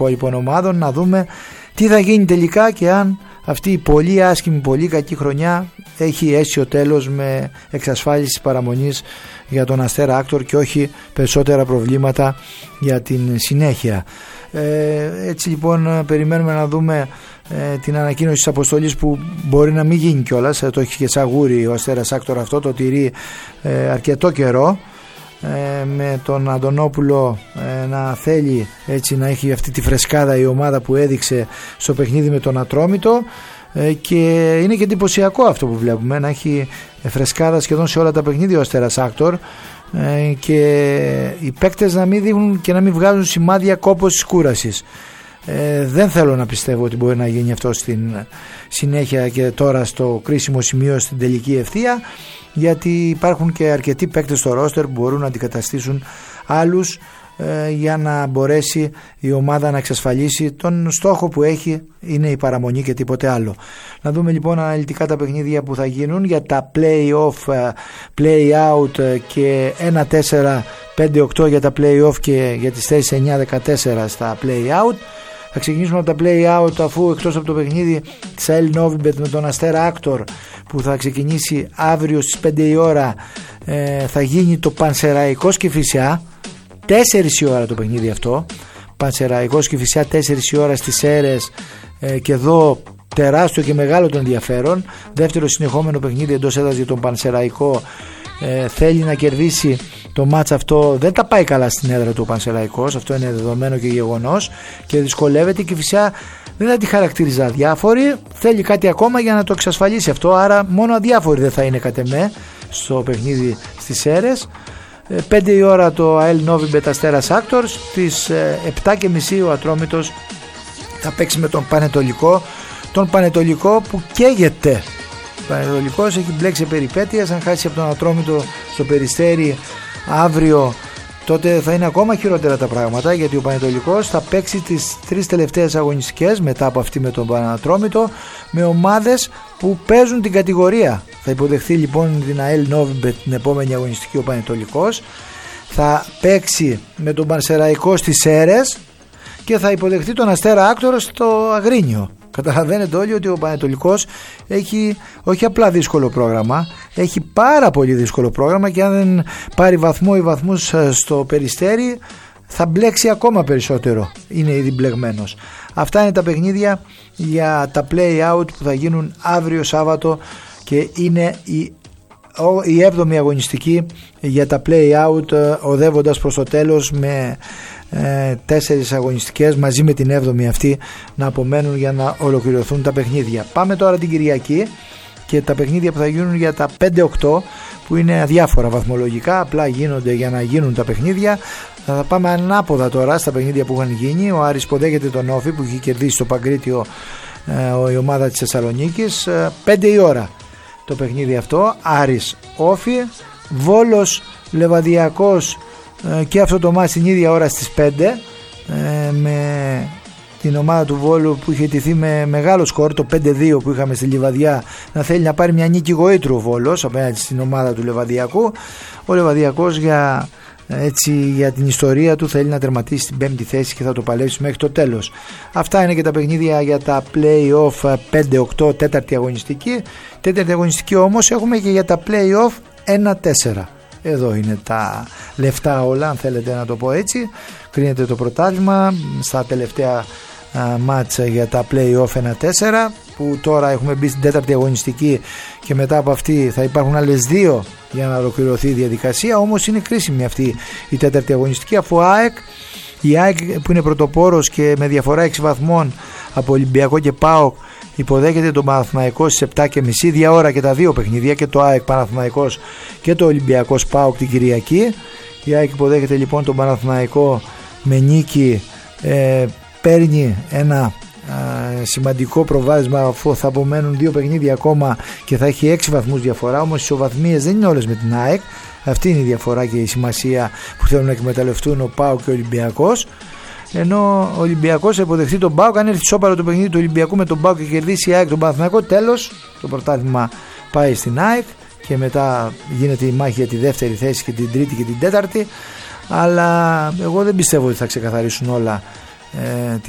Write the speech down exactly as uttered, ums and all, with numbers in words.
υπόλοιπων ομάδων, να δούμε τι θα γίνει τελικά και αν αυτή η πολύ άσχημη, πολύ κακή χρονιά έχει αίσιο τέλος με εξασφάλιση της παραμονής για τον Αστέρα Άκτορ και όχι περισσότερα προβλήματα για την συνέχεια. Ε, έτσι λοιπόν περιμένουμε να δούμε ε, την ανακοίνωση της αποστολής, που μπορεί να μην γίνει κιόλας, ε, το έχει και τσαγούρι ο Αστέρας Άκτορ, αυτό το τηρεί ε, αρκετό καιρό, ε, με τον Αντωνόπουλο ε, να θέλει έτσι να έχει αυτή τη φρεσκάδα η ομάδα που έδειξε στο παιχνίδι με τον Ατρόμητο, ε, και είναι και εντυπωσιακό αυτό που βλέπουμε, να έχει φρεσκάδα σχεδόν σε όλα τα παιχνίδια ο Αστέρας Άκτορ, ε, και οι παίκτες να μην δείχνουν και να μην βγάζουν σημάδια κόπωσης κούρασης. Ε, δεν θέλω να πιστεύω ότι μπορεί να γίνει αυτό στην συνέχεια και τώρα στο κρίσιμο σημείο στην τελική ευθεία, γιατί υπάρχουν και αρκετοί παίκτες στο ρόστερ που μπορούν να αντικαταστήσουν άλλους, ε, για να μπορέσει η ομάδα να εξασφαλίσει τον στόχο που έχει, είναι η παραμονή και τίποτε άλλο. Να δούμε λοιπόν αναλυτικά τα παιχνίδια που θα γίνουν για τα play-off, play-out και ένα τέσσερα πέντε οκτώ για τα play-off και για τις θέσεις εννιά δεκατέσσερα στα play-out. Θα ξεκινήσουμε από τα play-out, αφού εκτός από το παιχνίδι της ΑΕΛ Νόβιμπετ με τον Αστέρα Άκτορ που θα ξεκινήσει αύριο στις πέντε η ώρα, ε, θα γίνει το Πανσεραϊκός Κηφισιά, τέσσερις η ώρα το παιχνίδι αυτό. Πανσεραϊκός Κηφισιά τέσσερις η ώρα στις Σέρρες, ε, και εδώ τεράστιο και μεγάλο το ενδιαφέρον. Δεύτερο συνεχόμενο παιχνίδι εντός έδρας για τον Πανσεραϊκό. Ε, θέλει να κερδίσει το μάτς αυτό, δεν τα πάει καλά στην έδρα του Πανσεραϊκός, αυτό είναι δεδομένο και γεγονός, και δυσκολεύεται. Και φυσικά δεν θα τη χαρακτηρίζα αδιάφορη, θέλει κάτι ακόμα για να το εξασφαλίσει αυτό, άρα μόνο αδιάφορη δεν θα είναι κατ' εμέ στο παιχνίδι στις Σέρρες. ε, πέντε η ώρα το ΑΕΛ Νόβιμπετ Αστέρας Άκτορ, στις ε, επτά και μισή ο Ατρόμητος θα παίξει με τον Πανετολικό, τον Πανετολικό που καίγεται. Ο Πανετολικός έχει μπλέξει περιπέτειες, αν χάσει από τον Ατρόμητο στο Περιστέρι αύριο, τότε θα είναι ακόμα χειρότερα τα πράγματα, γιατί ο Πανετολικός θα παίξει τις τρεις τελευταίες αγωνιστικές μετά από αυτή με τον Πανατρόμητο με ομάδες που παίζουν την κατηγορία. Θα υποδεχθεί λοιπόν την ΑΕΛ Νόβιμπετ την επόμενη αγωνιστική ο Πανετολικός, θα παίξει με τον Πανσεραϊκό στις Σέρρες και θα υποδεχθεί τον Αστέρα Άκτορο στο Αγρίνιο. Καταλαβαίνετε όλοι ότι ο Πανετολικός έχει όχι απλά δύσκολο πρόγραμμα, έχει πάρα πολύ δύσκολο πρόγραμμα, και αν δεν πάρει βαθμό ή βαθμούς στο Περιστέρι θα μπλέξει ακόμα περισσότερο, είναι ήδη μπλεγμένος. Αυτά είναι τα παιχνίδια για τα play-out που θα γίνουν αύριο Σάββατο, και είναι η η έβδομη αγωνιστική για τα play-out, οδεύοντας προς το τέλος με ε, τέσσερις αγωνιστικές μαζί με την έβδομη αυτή να απομένουν για να ολοκληρωθούν τα παιχνίδια. Πάμε τώρα την Κυριακή και τα παιχνίδια που θα γίνουν για τα πέντε οκτώ, που είναι αδιάφορα βαθμολογικά, απλά γίνονται για να γίνουν τα παιχνίδια. Θα πάμε ανάποδα τώρα στα παιχνίδια που είχαν γίνει. Ο Άρης υποδέχεται τον Όφη που έχει κερδίσει το Παγκρίτιο, ε, η ομάδα της Θεσσαλονίκης, ε, πέντε η ώρα το παιχνίδι αυτό. Άρης Όφη, Βόλος Λεβαδιακός, ε, και αυτό το μάτς την ίδια ώρα στις πέντε, ε, με την ομάδα του Βόλου που είχε τηθεί με μεγάλο σκορ, το πέντε δύο που είχαμε στη Λιβαδιά, να θέλει να πάρει μια νίκη γοήτρου ο Βόλος απέναντι στην ομάδα του Λεβαδιακού. Ο Λεβαδιακός για, έτσι, για την ιστορία του θέλει να τερματίσει την πέμπτη θέση και θα το παλέψει μέχρι το τέλος. Αυτά είναι και τα παιχνίδια για τα play-off πέντε οκτώ, τέταρτη αγωνιστική. Τέταρτη αγωνιστική όμως έχουμε και για τα play-off ένα τέσσερα. Εδώ είναι τα λεφτά όλα, αν θέλετε να το πω έτσι. Κρίνεται το πρωτάθλημα στα τελευταία μάτσα για τα play-off ένα τέσσερα, που τώρα έχουμε μπει στην τέταρτη αγωνιστική και μετά από αυτή θα υπάρχουν άλλες δύο για να ολοκληρωθεί η διαδικασία. Όμως είναι κρίσιμη αυτή η τέταρτη αγωνιστική, αφού ΑΕΚ, η ΑΕΚ που είναι πρωτοπόρος και με διαφορά έξι βαθμών από Ολυμπιακό και ΠΑΟΚ, υποδέχεται τον Παναθηναϊκό στις επτά και μισή, δια ώρα και τα δύο παιχνίδια, και το ΑΕΚ Παναθηναϊκός και το Ολυμπιακός ΠΑΟΚ την Κυριακή. Η ΑΕΚ υποδέχεται λοιπόν τον Παναθηναϊκό με νίκη, ε, παίρνει ένα ε, σημαντικό προβάδισμα, αφού θα απομένουν δύο παιχνίδια ακόμα και θα έχει έξι βαθμούς διαφορά. Όμως οι ισοβαθμίες δεν είναι όλες με την ΑΕΚ, αυτή είναι η διαφορά και η σημασία που θέλουν να εκμεταλλευτούν ο ΠΑΟΚ και ο Ολυμπιακός. Ενώ ο Ολυμπιακός θα υποδεχθεί τον ΠΑΟΚ, αν έρθει σώπαρο το παιχνίδι του Ολυμπιακού με τον ΠΑΟΚ και κερδίσει η ΑΕΚ τον Παναθηναϊκό, τέλος, το πρωτάθλημα πάει στην ΑΕΚ και μετά γίνεται η μάχη για τη δεύτερη θέση και την τρίτη και την τέταρτη. Αλλά εγώ δεν πιστεύω ότι θα ξεκαθαρίσουν όλα ε,